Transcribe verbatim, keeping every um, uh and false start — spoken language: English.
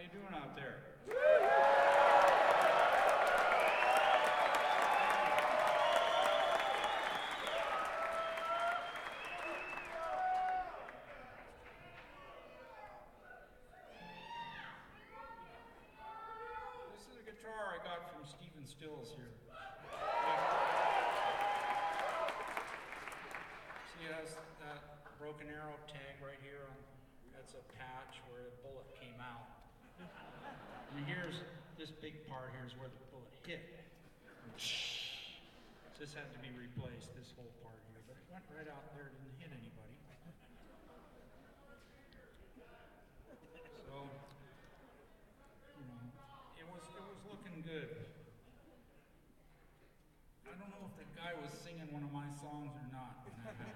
you doing out there? This is a guitar I got from Stephen Stills here. See, it has that broken arrow tag right here on. That's a patch where the bullet came out. And here's this big part here is where the bullet hit. This had to be replaced, this whole part here, but it went right out there, didn't hit anybody. So, you know, it was it was looking good. I don't know if the guy was singing one of my songs or not when that happened.